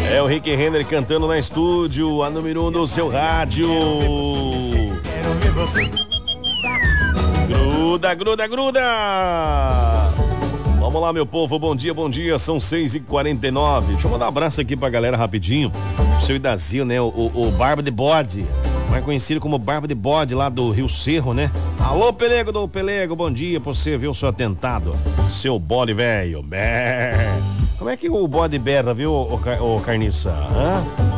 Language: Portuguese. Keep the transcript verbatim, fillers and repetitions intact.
É o Rick Renner cantando na estúdio, a número um do seu rádio. Gruda, gruda, gruda! Vamos lá, meu povo, bom dia, bom dia, são seis e quarenta e nove. Deixa eu mandar um abraço aqui pra galera rapidinho. O seu Idazio, né? O, o, o Barba de Bode, mais conhecido como Barba de Bode, lá do Rio Cerro, né? Alô, Pelego do Pelego, bom dia pra você, viu, seu atentado. Seu bode velho. Como é que o bode berra, viu, o, o, o Carniça? Hã?